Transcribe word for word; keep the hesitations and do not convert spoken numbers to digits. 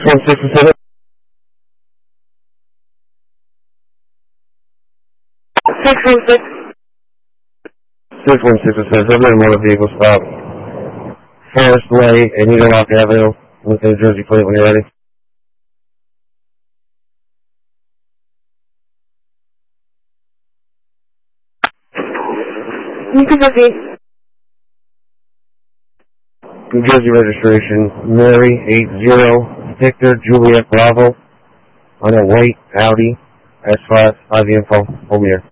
one six seven. six one six. six one six seven. Seven motor vehicle stop. Forest Way and Eagle Rock Avenue with the Jersey plate when you're ready. New Jersey. New Jersey registration. Mary eight zero Victor Juliet Bravo on a white Audi S five. I have the info. Over here.